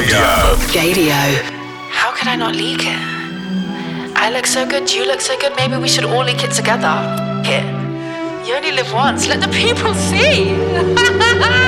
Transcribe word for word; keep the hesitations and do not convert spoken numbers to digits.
Gadio. Gadio. How could I not leak it? I look so good, you look so good, maybe we should all leak it together. Here. You only live once, let the people see.